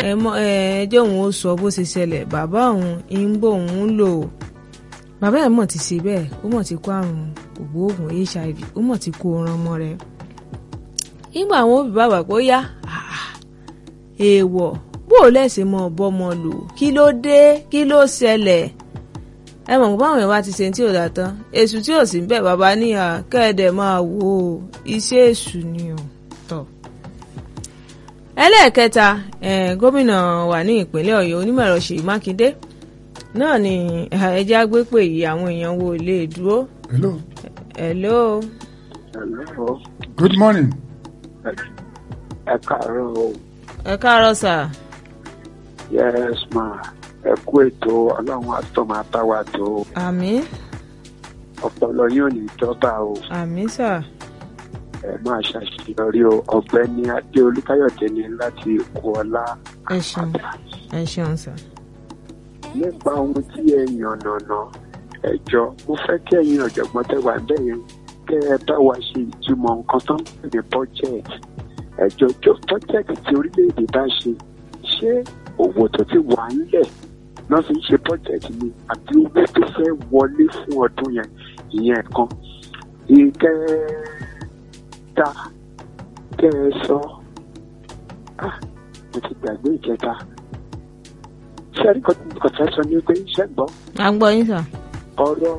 ẹjọ́ òun ó sọ bó ṣe ṣẹlẹ̀ bàbá òun ń bò òun lò bàbá ẹ̀ mọ̀ ti ṣe bẹ́ẹ̀ ó mọ̀ ti kó àrùn ògbóògùn HIV ó mọ̀ ti kó ran ọmọ rẹ̀ nígbà àwọn òbí bàbá pé ó yá èèwọ̀ bó o lẹ́sẹ̀ mọ́ bọ́mọ lò kí ló dé kí ló ṣẹlẹ̀ ẹ mọ̀ pé báwọn èèyàn bá ti ṣe tí ò dá tán èṣù tí ò sí ń bẹ̀ bàbá níhà kẹ́ẹ̀dẹ̀ máa wò ó iṣẹ́ èṣù ni ò tọ̀. ẹlẹ́ẹ̀kẹta gómìnà wà ní ìpínlẹ̀ Ọ̀yọ́ onímọ̀-ẹ̀rọ Ṣèyí Mákindé náà ni ẹjẹ́ agbépè yìí àwọn èèyàn wo lè dúró. Hello. Hello. Hello. Good morning. Ẹ káàárọ̀ o. Ẹ káàárọ̀ sà. Yes ma. Ẹ kú ètò ọlọ́run àtọ́mọ àtàwà tó. Àmín. Ọpọlọ yóò ní ìjọba o. Àmín sà. Ẹ máa ṣàṣeyọrí o. Ọ̀gbẹ́ni Adé Olúkáyọ̀dé ni láti Èkó-Ọlá. Ẹ ṣeun sà. Nípa ohun tí ẹ yànnàná ẹjọ́ mo fẹ́ kí ẹ̀yin ọ̀jọ̀gbọ́n tẹ́ wà bẹ́ẹ̀ yẹn kẹ́ ẹ bá wa ṣe ìtumọ̀ nǹkan tó ń pè ní budget. Ẹjọ́ budget tí orílẹ̀-èdè bá ṣe owó tó ti wà ńlẹ̀ náà fi ń ṣe budget ni àbí owó tó fẹ́ wọlé fún ọdún yẹn ìyẹn kan. Ìkẹta kẹ́ ẹ sọ mo ti gbàgbé ìkẹta. Ṣé ẹ̀rí kan fẹ́ sọ ní pé iṣẹ́ gbọ́? À ń gbọ́ yín sà. ọ̀rọ̀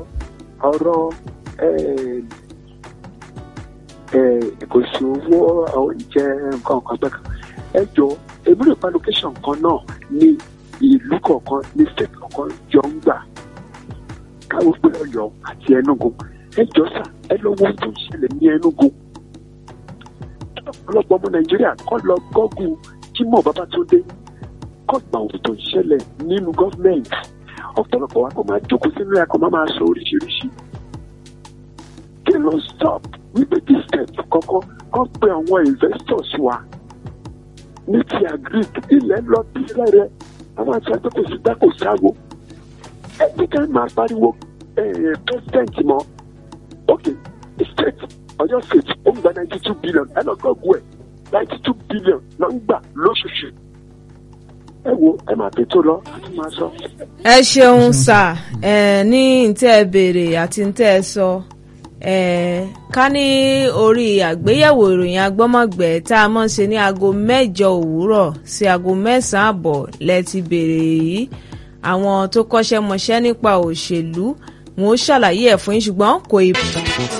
kò sí owó oúnjẹ nǹkan bẹ́ẹ̀ kan. Ẹ jọ èmúlò location kan náà ní ìlú kọ̀ọ̀kan ní state kọ̀ọ̀kan jọ ń gbà káwọ́ pé Ọ̀yọ́ àti Enugu. Ẹ jọ sà ẹ lọ wo tó ń ṣẹlẹ̀ ní Enugu. Ọ̀pọ̀lọpọ̀ ọmọ Nàìjíríà kọ́ lọ gọ́gù Jímọ̀ Babátúndé kọ́ gba ohun tó ń ṣẹlẹ̀ nínú gọ́fìmẹ̀ntì. Ọ̀pọ̀lọpọ̀ wa kò máa jókòó sínú ẹ̀kọ́ máa sọ oríṣiríṣi. Kí ló stop wípé kí state kọ́kọ́ kọ́ pé àwọn investors wa ní ti agric ilẹ̀ lọ bí rẹ̀ àwọn àti ẹgbẹ́ kò sí dákò sáwó. Ẹbí kan máa pariwo president mọ́. Ok, state Ọ̀yọ́ state ó ń gba 92 billion ẹ lọ gọ́gù ẹ̀ 92 billion ló ń gbà lóṣooṣù. Ẹ wo ẹ máa tètò lọ àti máa sọ. Ẹ ṣeun sà ní ntẹ́ ẹ béèrè àti ntẹ́ ẹ sọ ká ní orí àgbéyẹ̀wò ìròyìn agbọ́mọ̀gbẹ́ tá a mọ̀ ṣe ní aago 8 òwúrọ̀ sí aago 9 àbọ̀ lẹ ti béèrè yìí àwọn tó kọ́ṣẹ́ mọṣẹ́ nípa òṣèlú wọn ó ṣàlàyé ẹ̀ fún yín ṣùgbọ́n kò ì